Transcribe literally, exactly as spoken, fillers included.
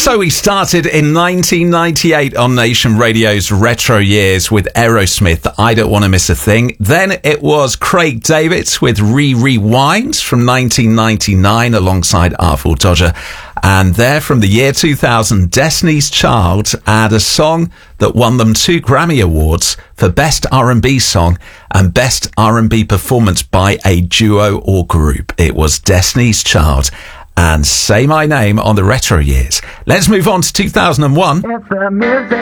So we started in nineteen ninety-eight on Nation Radio's Retro Years with Aerosmith, I Don't Want to Miss a Thing. Then it was Craig David with Re-Rewind from nineteen ninety-nine alongside Artful Dodger. And there from the year two thousand, Destiny's Child, and a song that won them two Grammy Awards for Best R and B Song and Best R and B Performance by a Duo or Group. It was Destiny's Child and Say My Name on the Retro Years. Let's move on to two thousand one.